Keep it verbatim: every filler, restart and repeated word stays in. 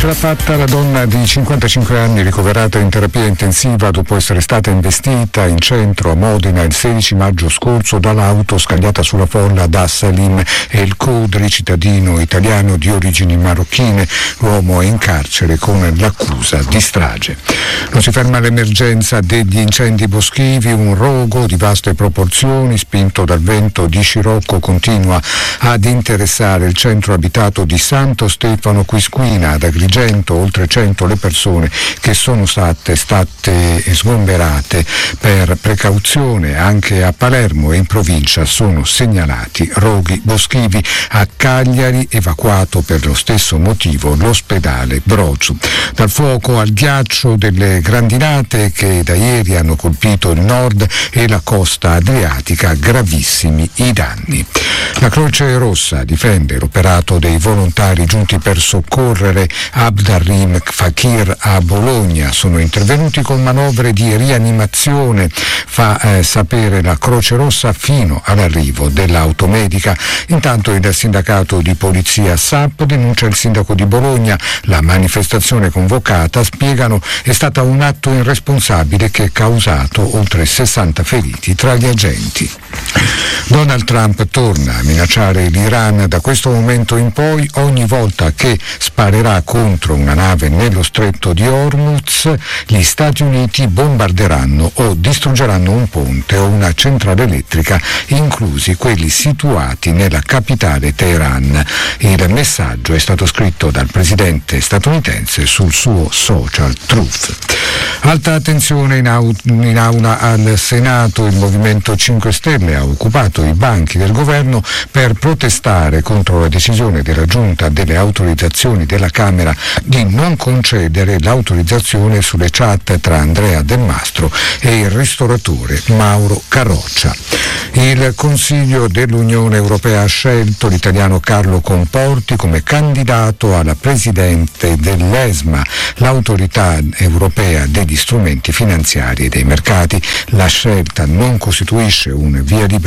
Ce l'ha fatta la donna di cinquantacinque anni ricoverata in terapia intensiva dopo essere stata investita in centro a Modena il sedici maggio scorso dall'auto scagliata sulla folla da Salim El Khudri, cittadino italiano di origini marocchine. L'uomo è in carcere con l'accusa di strage. Non si ferma l'emergenza degli incendi boschivi. Un rogo di vaste proporzioni, spinto dal vento di scirocco, continua ad interessare il centro abitato di Santo Stefano Quisquina. Ad Agrigento oltre cento le persone che sono state, state sgomberate per precauzione. Anche a Palermo e in provincia sono segnalati roghi boschivi. A Cagliari evacuato per lo stesso motivo l'ospedale Brozu. Dal fuoco al ghiaccio delle grandinate che da ieri hanno colpito il nord e la costa adriatica, gravissimi i danni. La Croce Rossa difende l'operato dei volontari giunti per soccorrere Abdarrim Fakir a Bologna. Sono intervenuti con manovre di rianimazione, fa eh, sapere la Croce Rossa, fino all'arrivo dell'automedica. Intanto il sindacato di polizia S A P denuncia il sindaco di Bologna. La manifestazione convocata, spiegano, è stata un atto irresponsabile che ha causato oltre sessanta feriti tra gli agenti. Donald Trump torna a minacciare l'Iran. Da questo momento in poi, ogni volta che sparerà contro una nave nello stretto di Hormuz, gli Stati Uniti bombarderanno o distruggeranno un ponte o una centrale elettrica, inclusi quelli situati nella capitale Teheran. Il messaggio è stato scritto dal presidente statunitense sul suo social Truth. Alta attenzione in, au- in aula al Senato. Il Movimento cinque Stelle ha occupato i banchi del governo per protestare contro la decisione della Giunta delle autorizzazioni della Camera di non concedere l'autorizzazione sulle chat tra Andrea Del Mastro e il ristoratore Mauro Carroccia. Il Consiglio dell'Unione Europea ha scelto l'italiano Carlo Comporti come candidato alla presidente dell'ESMA, l'autorità europea degli strumenti finanziari e dei mercati. La scelta non costituisce un via libera